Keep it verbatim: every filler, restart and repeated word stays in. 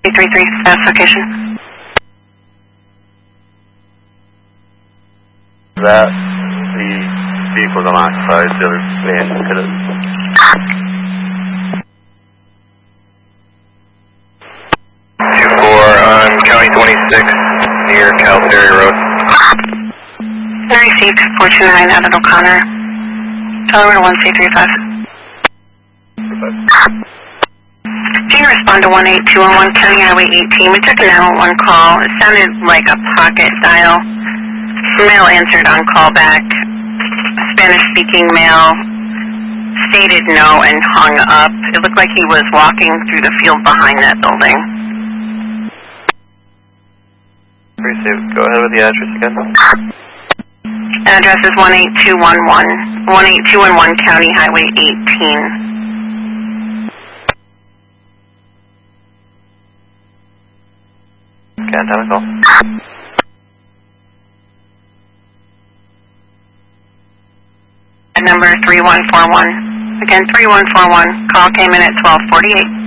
three three three, status location. That the vehicle's unoccupied, the other van could have. two four on County twenty-six near California Road. I received four two nine out of O'Connor. Tower one C three five. Can you respond to one eight two one one County Highway eighteen? We took a nine one one call. It sounded like a pocket dial. Male answered on callback. Spanish-speaking male stated no and hung up. It looked like he was walking through the field behind that building. Received. Go ahead with the address again. Address is one eight two one one, one eight two one one County Highway eighteen. Can't have a call. Number three one four one. Again, three one four one. Call came in at twelve forty-eight.